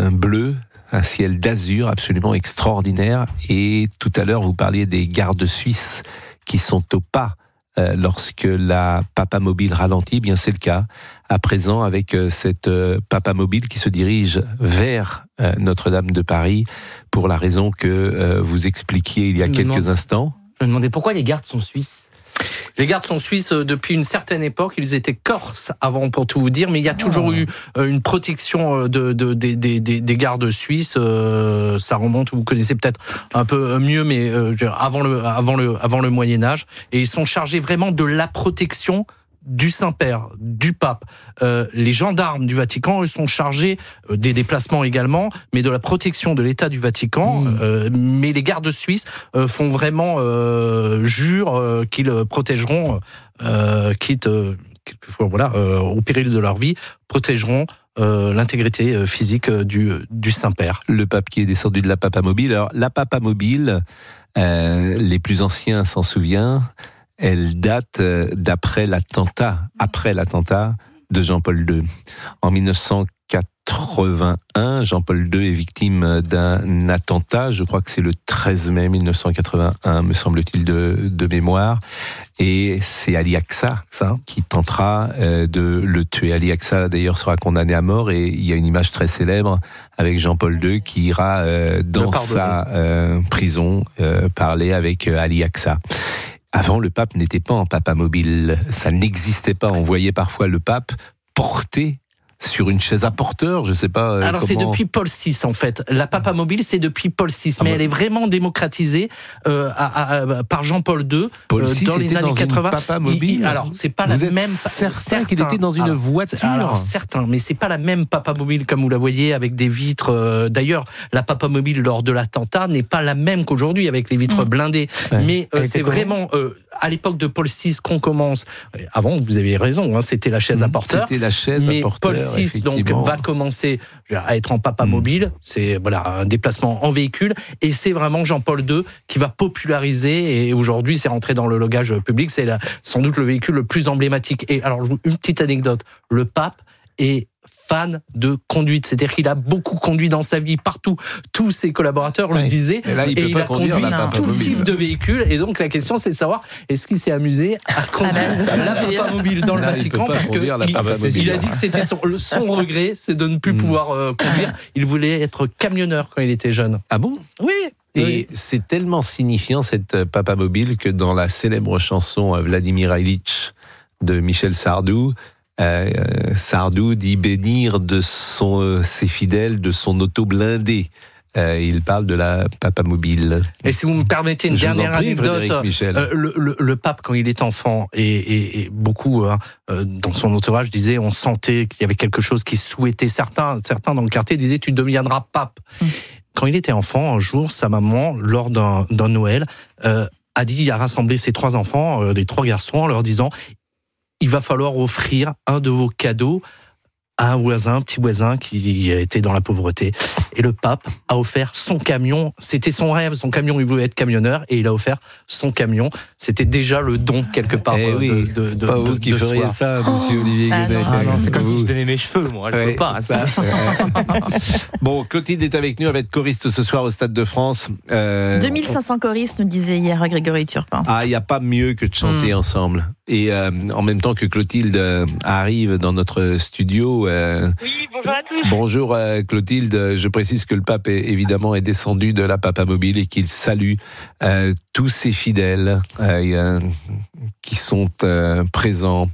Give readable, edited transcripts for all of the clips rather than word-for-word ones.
bleu, un ciel d'azur absolument extraordinaire. Et tout à l'heure, vous parliez des gardes suisses qui sont au pas lorsque la Papamobile ralentit. Bien, c'est le cas à présent avec cette Papamobile qui se dirige vers Notre-Dame de Paris pour la raison que vous expliquiez il y a quelques instants. Je me demandais pourquoi les gardes sont suisses. Les gardes sont suisses depuis une certaine époque. Ils étaient corses avant, pour tout vous dire, mais il y a toujours eu une protection des gardes suisses. Ça remonte, vous connaissez peut-être un peu mieux, mais avant le Moyen Âge. Et ils sont chargés vraiment de la protection du Saint-Père, du pape. Les gendarmes du Vatican, eux, sont chargés des déplacements également, mais de la protection de l'État du Vatican. Mais les gardes suisses font vraiment jurent qu'ils protégeront, quitte au péril de leur vie, protégeront l'intégrité physique du Saint-Père. Le pape qui est descendu de la Papamobile. Alors, la Papamobile, les plus anciens s'en souviennent, elle date après l'attentat de Jean-Paul II. En 1981, Jean-Paul II est victime d'un attentat, je crois que c'est le 13 mai 1981, me semble-t-il de mémoire, et c'est Ali Aqsa qui tentera de le tuer. Ali Aqsa, d'ailleurs, sera condamné à mort, et il y a une image très célèbre avec Jean-Paul II qui ira dans sa prison parler avec Ali Aqsa. Avant, le pape n'était pas en Papamobile, ça n'existait pas. On voyait parfois le pape porté sur une chaise à porteur, je sais pas. Alors c'est depuis Paul VI en fait. La Papamobile c'est depuis Paul VI, mais elle est vraiment démocratisée par Jean-Paul II dans les années 80. Alors c'est pas la même. Certain qu'il était dans une voiture. Alors certain, mais c'est pas la même Papamobile comme vous la voyez avec des vitres. D'ailleurs, la Papamobile lors de l'attentat n'est pas la même qu'aujourd'hui avec les vitres blindées. Ouais. Mais c'est vraiment à l'époque de Paul VI qu'on commence. Avant, vous avez raison, c'était la chaise à porteur. C'était la chaise à porteur. Paul VI donc va commencer à être en Papamobile, c'est un déplacement en véhicule, et c'est vraiment Jean-Paul II qui va populariser, et aujourd'hui c'est rentré dans le langage public, c'est sans doute le véhicule le plus emblématique. Et alors une petite anecdote, le pape est fan de conduite, c'est-à-dire qu'il a beaucoup conduit dans sa vie partout, tous ses collaborateurs le disaient, et là, il a conduit tout type de véhicule, et donc la question c'est de savoir est-ce qu'il s'est amusé à conduire la Papamobile dans le Vatican, parce qu'il a dit que c'était son regret, c'est de ne plus pouvoir conduire. Il voulait être camionneur quand il était jeune. Ah bon ? Oui. Et c'est tellement signifiant cette Papamobile que dans la célèbre chanson Vladimir Ilitch de Michel Sardou, Sardou dit bénir de ses fidèles de son auto blindé. Il parle de la Papamobile. Et si vous me permettez une dernière anecdote, le pape quand il est enfant et beaucoup dans son entourage disaient, on sentait qu'il y avait quelque chose qui souhaitait, certains dans le quartier disaient tu deviendras pape. Quand il était enfant, un jour, sa maman, lors d'un Noël, a rassemblé ses 3 enfants, les 3 garçons, en leur disant il va falloir offrir un de vos cadeaux à un petit voisin qui était dans la pauvreté. Et le pape a offert son camion. C'était son rêve, son camion, il voulait être camionneur, et il a offert son camion. C'était déjà le don, quelque part, de pas vous qui feriez ça, monsieur Olivier Guenet. Non, c'est comme si je donnais mes cheveux, moi. Je peux pas, ça. Bon, Clotilde est avec nous, elle va être choriste ce soir au Stade de France. 2500 choristes, nous disait hier Grégory Turpin. Ah, il n'y a pas mieux que de chanter ensemble. Et en même temps que Clotilde arrive dans notre studio. Oui, bonjour à tous. Bonjour Clotilde, je précise que le pape est descendu de la Papamobile et qu'il salue tous ses fidèles qui sont présents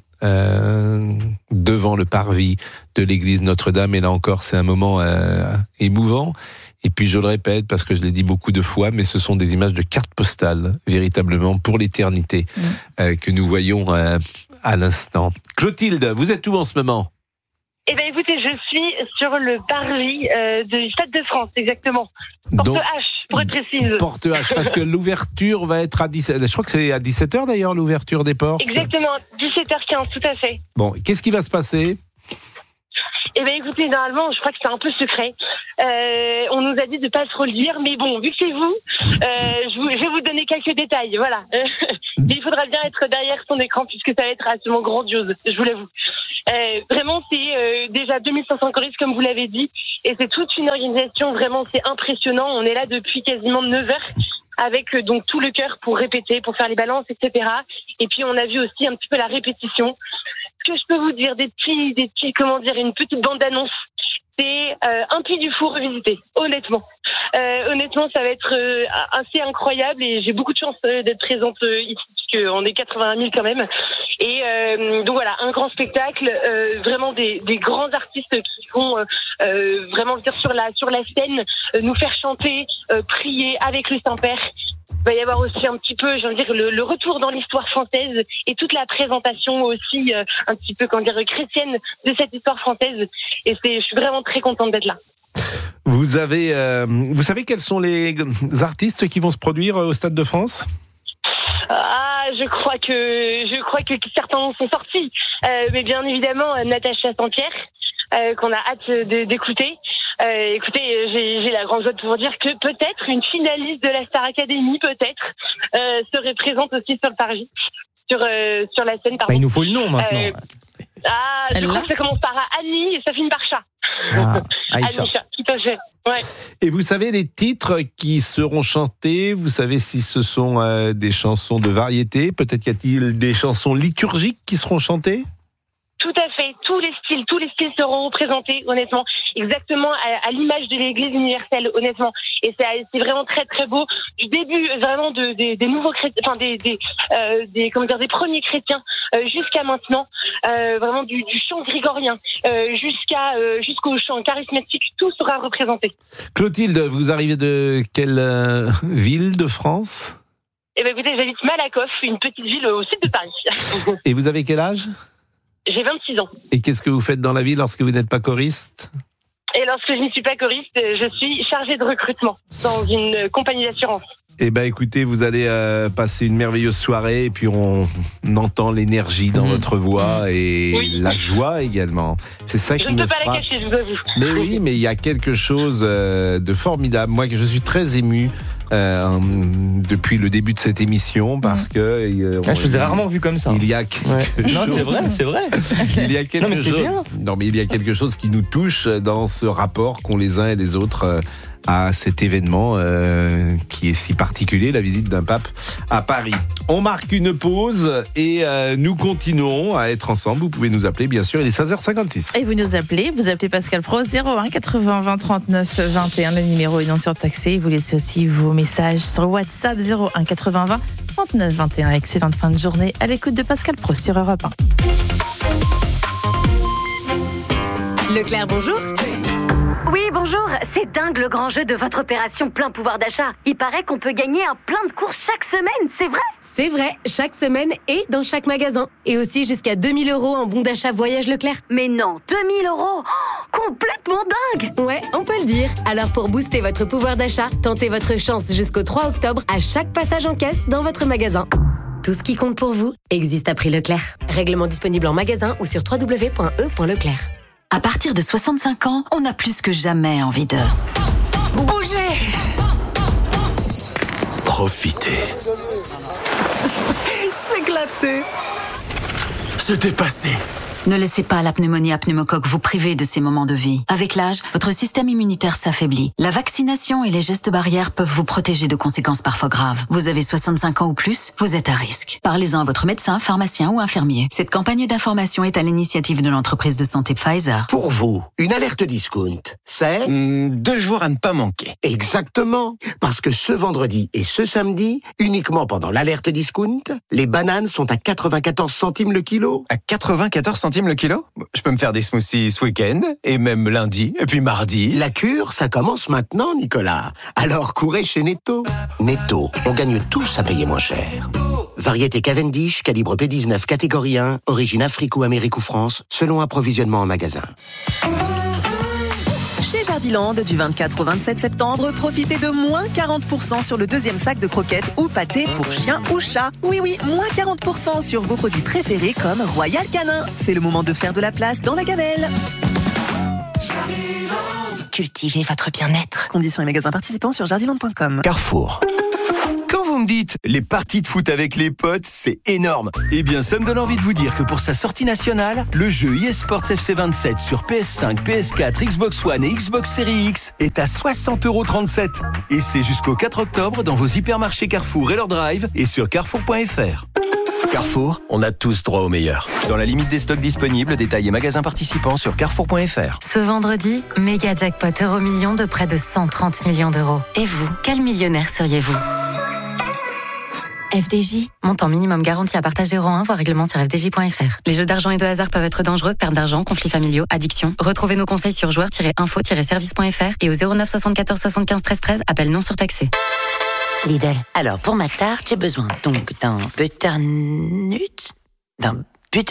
devant le parvis de l'église Notre-Dame. Et là encore, c'est un moment émouvant. Et puis je le répète parce que je l'ai dit beaucoup de fois, mais ce sont des images de cartes postales, véritablement, pour l'éternité, que nous voyons à l'instant. Clotilde, vous êtes où en ce moment ? Eh bien écoutez, je suis sur le parvis du Stade de France, exactement. Porte H, pour être précise. Porte H, parce que l'ouverture va être à 17h. Je crois que c'est à 17h d'ailleurs, l'ouverture des portes. Exactement, 17h15, tout à fait. Bon, qu'est-ce qui va se passer ? Eh bien écoutez, normalement, je crois que c'est un peu secret. On nous a dit de pas trop le dire, mais bon, vu que c'est vous, je vais vous donner quelques détails, voilà. Mais il faudra bien être derrière son écran, puisque ça va être absolument grandiose, je vous l'avoue. Vraiment, c'est déjà 2500 choristes, comme vous l'avez dit, et c'est toute une organisation, vraiment, c'est impressionnant. On est là depuis quasiment 9 heures, avec donc tout le cœur pour répéter, pour faire les balances, etc. Et puis, on a vu aussi un petit peu la répétition. Ce que je peux vous dire, une petite bande-annonce, c'est un Puy du Fou revisité, honnêtement. Honnêtement, ça va être assez incroyable et j'ai beaucoup de chance d'être présente ici, puisqu'on est 80 000 quand même. Et donc voilà, un grand spectacle, vraiment des grands artistes qui vont vraiment venir sur la scène, nous faire chanter, prier avec le Saint-Père. Il va y avoir aussi un petit peu, le retour dans l'histoire française et toute la présentation aussi un petit peu, chrétienne de cette histoire française. Et je suis vraiment très contente d'être là. Vous savez quels sont les artistes qui vont se produire au Stade de France ? Je crois que certains sont sortis. Mais bien évidemment, Natacha Saint-Pierre, qu'on a hâte d'écouter. Écoutez, j'ai la grande joie de pouvoir dire que peut-être une finaliste de la Star Academy, serait présente aussi sur le parvis, sur la scène. Pardon. Il nous faut le nom maintenant. Je crois que ça commence par Annie et ça finit par Chat. Aïcha. Aïcha, tout à fait. Ouais. Et vous savez les titres qui seront chantés ? Vous savez si ce sont des chansons de variété ? Peut-être y a-t-il des chansons liturgiques qui seront chantées ? Tout à fait, tous les styles seront représentés, honnêtement, exactement à l'image de l'Église universelle, honnêtement. Et c'est vraiment très très beau. Du début vraiment des nouveaux chrétiens, enfin des premiers chrétiens jusqu'à maintenant, vraiment du chant grégorien jusqu'au chant charismatique, tout sera représenté. Clotilde, vous arrivez de quelle ville de France ? Eh bien écoutez, j'habite Malakoff, une petite ville au sud de Paris. Et vous avez quel âge ? J'ai 26 ans. Et qu'est-ce que vous faites dans la vie lorsque vous n'êtes pas choriste ? Et lorsque je ne suis pas choriste, je suis chargée de recrutement dans une compagnie d'assurance. Eh ben, écoutez, vous allez passer une merveilleuse soirée et puis on entend l'énergie dans votre voix et la joie également. C'est ça qui me frappe. Je ne peux pas la cacher, je vous avoue. Mais oui, mais il y a quelque chose de formidable. Moi, je suis très ému depuis le début de cette émission parce que je vous ai rarement vu comme ça. Il y a quelque chose. Non, c'est vrai. Il y a quelque mais chose. c'est bien. Non, mais il y a quelque chose qui nous touche dans ce rapport qu'ont les uns et les autres à cet événement qui est si particulier, la visite d'un pape à Paris. On marque une pause et nous continuons à être ensemble. Vous pouvez nous appeler, bien sûr, il est 16h56. Et vous appelez Pascal Pro 01 80 20 39 21, le numéro est non surtaxé. Vous laissez aussi vos messages sur WhatsApp 01 80 20 39 21. Excellente fin de journée à l'écoute de Pascal Pro sur Europe 1. Leclerc, bonjour. Oui, bonjour. C'est dingue le grand jeu de votre opération plein pouvoir d'achat. Il paraît qu'on peut gagner un plein de courses chaque semaine, c'est vrai ? C'est vrai, chaque semaine et dans chaque magasin. Et aussi jusqu'à 2000 € en bon d'achat voyage Leclerc. Mais non, 2000 €, complètement dingue. Ouais, on peut le dire. Alors pour booster votre pouvoir d'achat, tentez votre chance jusqu'au 3 octobre à chaque passage en caisse dans votre magasin. Tout ce qui compte pour vous existe à prix Leclerc. Règlement disponible en magasin ou sur www.e.leclerc. À partir de 65 ans, on a plus que jamais envie de bouger. Profiter. S'éclater. Se dépasser. Ne laissez pas la pneumonie à pneumocoque vous priver de ces moments de vie. Avec l'âge, votre système immunitaire s'affaiblit. La vaccination et les gestes barrières peuvent vous protéger de conséquences parfois graves. Vous avez 65 ans ou plus, vous êtes à risque. Parlez-en à votre médecin, pharmacien ou infirmier. Cette campagne d'information est à l'initiative de l'entreprise de santé Pfizer. Pour vous, une alerte discount, c'est 2 jours à ne pas manquer. Exactement. Parce que ce vendredi et ce samedi, uniquement pendant l'alerte discount, les bananes sont à 94 centimes le kilo. À 94 centimes le kilo ? Je peux me faire des smoothies ce week-end, et même lundi, et puis mardi. La cure, ça commence maintenant, Nicolas. Alors courez chez Netto. Netto, on gagne tous à payer moins cher. Variété Cavendish, calibre P19, catégorie 1, origine Afrique ou Amérique ou France, selon approvisionnement en magasin. Chez Jardiland, du 24 au 27 septembre, profitez de moins 40% sur le deuxième sac de croquettes ou pâtés pour chien ou chat. Oui, moins 40% sur vos produits préférés comme Royal Canin. C'est le moment de faire de la place dans la gamelle. Cultivez votre bien-être. Conditions et magasins participants sur jardiland.com. Carrefour. Quand vous me dites, les parties de foot avec les potes, c'est énorme. Eh bien, ça me donne envie de vous dire que pour sa sortie nationale, le jeu eSports FC27 sur PS5, PS4, Xbox One et Xbox Series X est à 60,37 €. Et c'est jusqu'au 4 octobre dans vos hypermarchés Carrefour et leur drive et sur carrefour.fr. Carrefour, on a tous droit au meilleur. Dans la limite des stocks disponibles, détails et magasins participants sur carrefour.fr. Ce vendredi, méga jackpot Euromillions de près de 130 millions d'euros. Et vous, quel millionnaire seriez-vous ? FDJ, montant minimum garanti à partager rang 1, voire règlement sur fdj.fr. Les jeux d'argent et de hasard peuvent être dangereux, perte d'argent, conflits familiaux, addiction. Retrouvez nos conseils sur joueurs-info-service.fr et au 09 74 75 13 13, appel non surtaxé. Lidl. Alors, pour ma tarte, j'ai besoin donc d'un butternut, d'un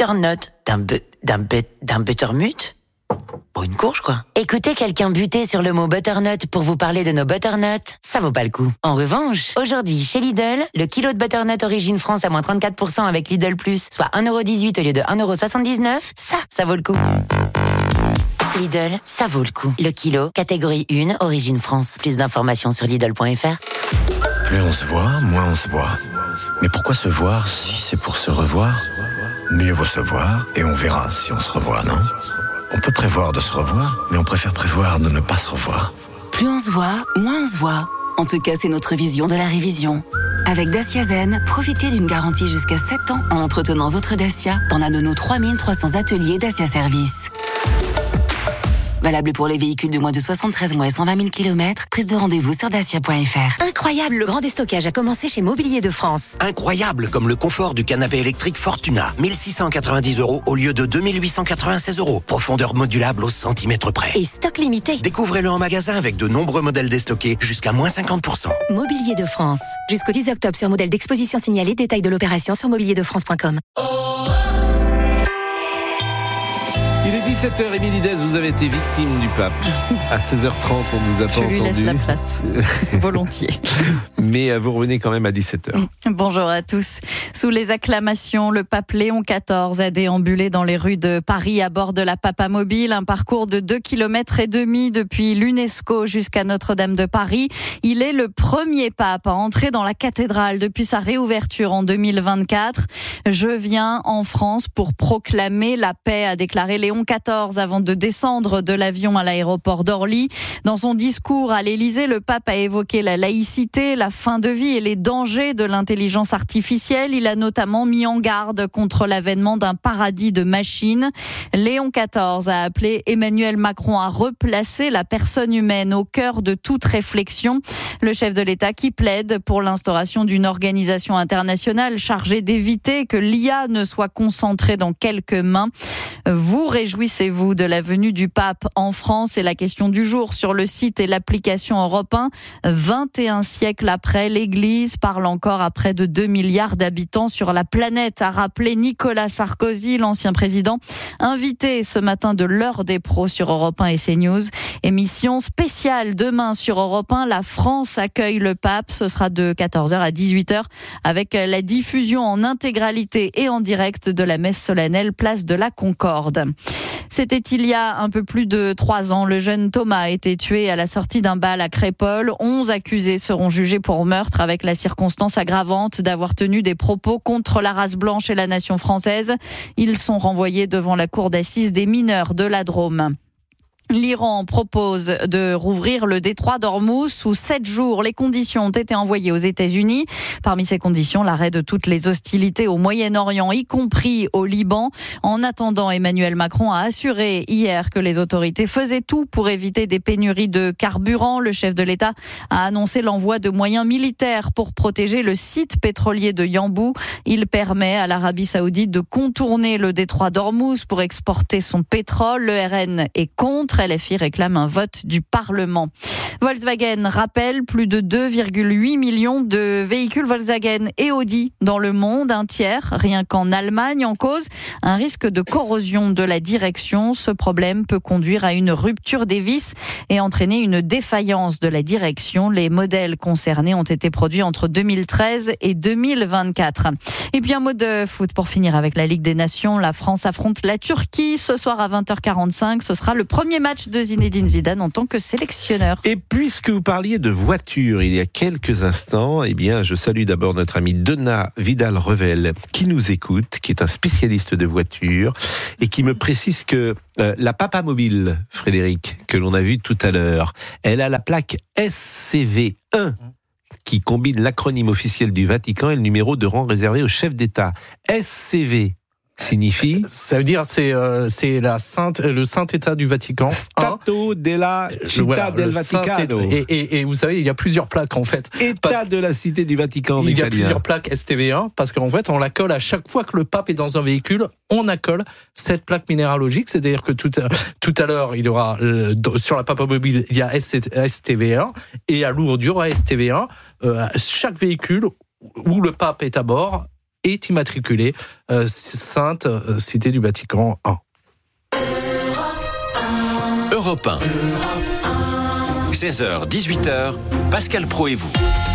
buttermut. Pour une courge, quoi. Écoutez quelqu'un buter sur le mot butternut pour vous parler de nos butternuts, ça vaut pas le coup. En revanche, aujourd'hui, chez Lidl, le kilo de butternut Origine France à moins 34% avec Lidl Plus, soit 1,18 € au lieu de 1,79 €, ça vaut le coup. Lidl, ça vaut le coup. Le kilo, catégorie 1, Origine France. Plus d'informations sur Lidl.fr. Plus on se voit, moins on se voit. Mais pourquoi se voir si c'est pour se revoir ? Mieux vaut se voir et on verra si on se revoit, non ? On peut prévoir de se revoir, mais on préfère prévoir de ne pas se revoir. Plus on se voit, moins on se voit. En tout cas, c'est notre vision de la révision. Avec Dacia Zen, profitez d'une garantie jusqu'à 7 ans en entretenant votre Dacia dans l'un de nos 3300 ateliers Dacia Service. Valable pour les véhicules de moins de 73 mois et 120 000 km. Prise de rendez-vous sur dacia.fr. Incroyable, le grand déstockage a commencé chez Mobilier de France. Incroyable, comme le confort du canapé électrique Fortuna. 1690 € au lieu de 2896 €. Profondeur modulable au centimètre près. Et stock limité. Découvrez-le en magasin avec de nombreux modèles déstockés jusqu'à moins 50%. Mobilier de France. Jusqu'au 10 octobre sur modèle d'exposition signalé. Détail de l'opération sur mobilierdefrance.com. Il est 17h, Émilie Dez, vous avez été victime du pape. À 16h30, on ne nous a pas entendu. Je lui laisse la place, volontiers. Mais vous revenez quand même à 17h. Bonjour à tous. Sous les acclamations, le pape Léon XIV a déambulé dans les rues de Paris à bord de la Papamobile, un parcours de 2,5 km depuis l'UNESCO jusqu'à Notre-Dame de Paris. Il est le premier pape à entrer dans la cathédrale depuis sa réouverture en 2024. Je viens en France pour proclamer la paix, a déclaré Léon XIV avant de descendre de l'avion à l'aéroport d'Orly. Dans son discours à l'Élysée, le pape a évoqué la laïcité, la fin de vie et les dangers de l'intelligence artificielle. Il a notamment mis en garde contre l'avènement d'un paradis de machines. Léon XIV a appelé Emmanuel Macron à replacer la personne humaine au cœur de toute réflexion. Le chef de l'État qui plaide pour l'instauration d'une organisation internationale chargée d'éviter que l'IA ne soit concentrée dans quelques mains. Vous réjouissez-vous de la venue du pape en France? C'est la question du jour sur le site et l'application Europe 1. 21 siècles après, l'Église parle encore à près de 2 milliards d'habitants sur la planète, a rappelé Nicolas Sarkozy, l'ancien président, invité ce matin de l'heure des pros sur Europe 1 et CNews. Émission spéciale demain sur Europe 1. La France accueille le pape. Ce sera de 14h à 18h avec la diffusion en intégralité et en direct de la messe solennelle place de la Concorde. C'était il y a un peu plus de 3 ans. Le jeune Thomas a été tué à la sortie d'un bal à Crépol. 11 accusés seront jugés pour meurtre avec la circonstance aggravante d'avoir tenu des propos contre la race blanche et la nation française. Ils sont renvoyés devant la cour d'assises des mineurs de la Drôme. L'Iran propose de rouvrir le détroit d'Ormuz sous 7 jours. Les conditions ont été envoyées aux États-Unis. Parmi ces conditions, l'arrêt de toutes les hostilités au Moyen-Orient, y compris au Liban. En attendant, Emmanuel Macron a assuré hier que les autorités faisaient tout pour éviter des pénuries de carburant. Le chef de l'État a annoncé l'envoi de moyens militaires pour protéger le site pétrolier de Yanbu. Il permet à l'Arabie Saoudite de contourner le détroit d'Ormuz pour exporter son pétrole. Le RN est contre. LFI réclame un vote du Parlement. Volkswagen rappelle plus de 2,8 millions de véhicules Volkswagen et Audi dans le monde, un tiers, rien qu'en Allemagne, en cause un risque de corrosion de la direction. Ce problème peut conduire à une rupture des vis et entraîner une défaillance de la direction. Les modèles concernés ont été produits entre 2013 et 2024. Et puis un mot de foot pour finir avec la Ligue des Nations. La France affronte la Turquie ce soir à 20h45. Ce sera le premier match match de Zinedine Zidane en tant que sélectionneur. Et puisque vous parliez de voiture il y a quelques instants, eh bien, je salue d'abord notre ami Donat Vidal-Revel qui nous écoute, qui est un spécialiste de voitures et qui me précise que la Papamobile, Frédéric, que l'on a vue tout à l'heure, elle a la plaque SCV1 qui combine l'acronyme officiel du Vatican et le numéro de rang réservé au chef d'État. SCV signifie? Ça veut dire c'est le Saint État du Vatican. Stato della Città del Vaticano. Et vous savez, il y a plusieurs plaques en fait. État de la Cité du Vatican en italien. Il y a plusieurs plaques STV1 parce qu'en fait on la colle à chaque fois que le pape est dans un véhicule, on accole cette plaque minéralogique. C'est-à-dire que tout à l'heure il y aura sur la Papamobile il y a STV1 et à Lourdes il y aura STV1. Chaque véhicule où le pape est à bord est immatriculé Sainte Cité du Vatican 1. Europe 1. 16h, 18h, Pascal Praud et vous.